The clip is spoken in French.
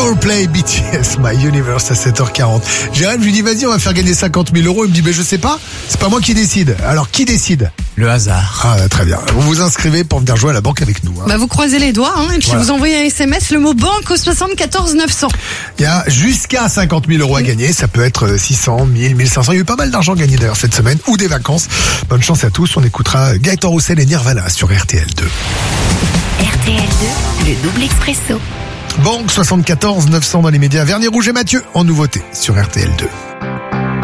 Coldplay, BTS, My Universe à 7h40. Jérém, je lui dis vas-y, on va faire gagner 50 000 euros. Il me dit je sais pas, c'est pas moi qui décide. Alors qui décide? Le hasard. Ah très bien. Vous vous inscrivez pour venir jouer à la banque avec nous. Bah vous croisez les doigts et puis Voilà. vous envoyez un SMS, le mot banque au 74 900. Il y a jusqu'à 50 000 euros à gagner. Ça peut être 600, 1000, 1500. Il y a eu pas mal d'argent gagné d'ailleurs cette semaine ou des vacances. Bonne chance à tous. On écoutera Gaëtan Roussel et Nirvana sur RTL 2. RTL 2, le double expresso. Banque 74 900 dans les médias. Vernier Rouge et Mathieu en nouveauté sur RTL 2.